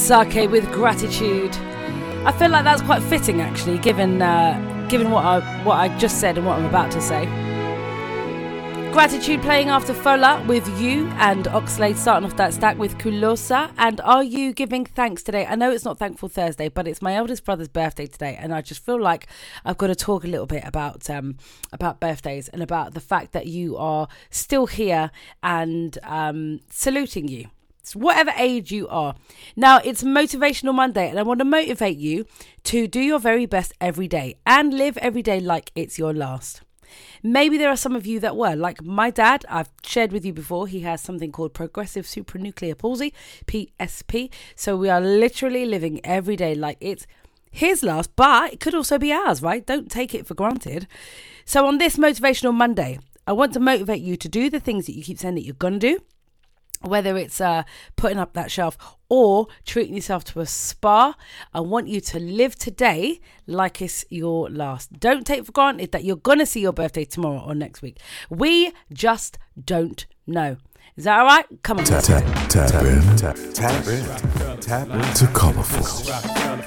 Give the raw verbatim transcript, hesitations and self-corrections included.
Sake with Gratitude. I feel like that's quite fitting, actually, given uh, given what I what I just said and what I'm about to say. Gratitude playing after Fola with You, and Oxlade starting off that stack with Kulosa. And are you giving thanks today? I know it's not Thankful Thursday, but it's my eldest brother's birthday today, and I just feel like I've got to talk a little bit about um, about birthdays and about the fact that you are still here and um, saluting you. Whatever age you are. Now, it's Motivational Monday, and I want to motivate you to do your very best every day and live every day like it's your last. Maybe there are some of you that were, like my dad. I've shared with you before, he has something called progressive supranuclear palsy, P S P. So we are literally living every day like it's his last, but it could also be ours, right? Don't take it for granted. So on this Motivational Monday, I want to motivate you to do the things that you keep saying that you're going to do. Whether it's uh, putting up that shelf or treating yourself to a spa, I want you to live today like it's your last. Don't take for granted that you're going to see your birthday tomorrow or next week. We just don't know. Is that all right? Come on. Tap, tap, tap in. Tap, tap in. Tap in to Colourful.